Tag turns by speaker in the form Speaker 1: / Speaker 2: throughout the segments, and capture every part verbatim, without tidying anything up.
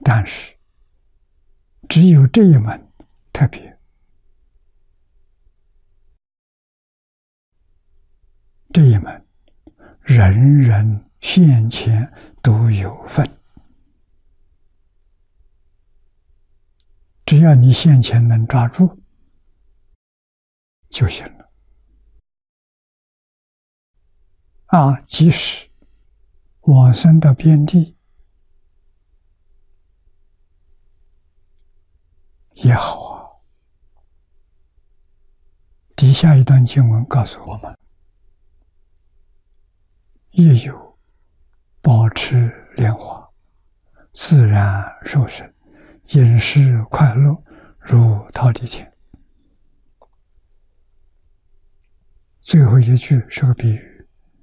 Speaker 1: 但是只有这一门特别，这一门人人现前都有份，只要你现前能抓住就行了。啊，即使往生到边地也好啊。底下一段经文告诉我们，也有保持莲花，自然受生，饮食快乐，如忉利天。最后一句是个比喻。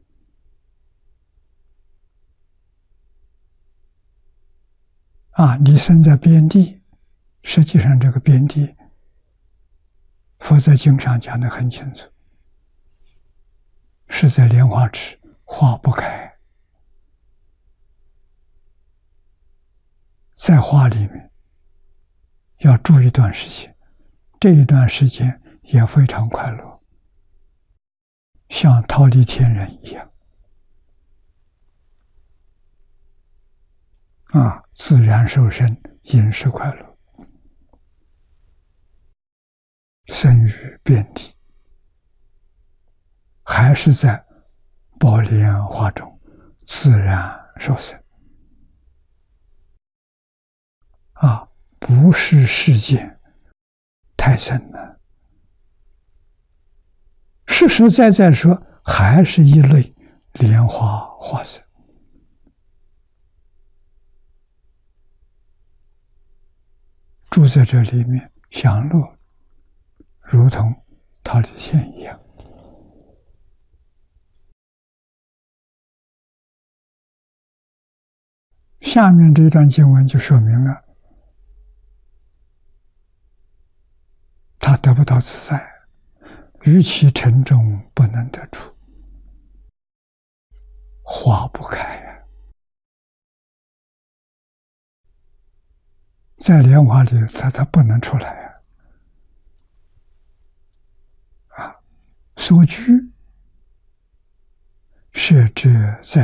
Speaker 1: 啊，你生在边地，实际上这个边地，佛在经上讲得很清楚，是在莲花池，花不开，在花里面要住一段时间，这一段时间也非常快乐，像忉利天人一样。啊，自然受生，饮食快乐，生于遍地，还是在宝莲花中自然受生。啊，不是世间太深了，实实在在说，还是一类莲花化身。住在这里面享乐，如同忉利天一样。下面这段经文就说明了，他得不到自在，于其沉重不能得出，花不开呀、啊。在莲花里，他他不能出来啊！啊，所居设者在